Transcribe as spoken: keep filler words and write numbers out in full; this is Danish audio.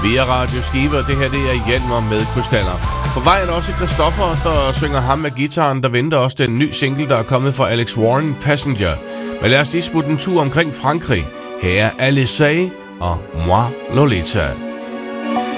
Vi er Radio Skive, og det her det er Hjelmer med krystaller. På vej er der også Christoffer, der synger ham med gitaren. Der venter også den nye single, der er kommet fra Alex Warren, Passenger. Men lad os lige smutte en tur omkring Frankrig. Her er Alizée og Moi Lolita.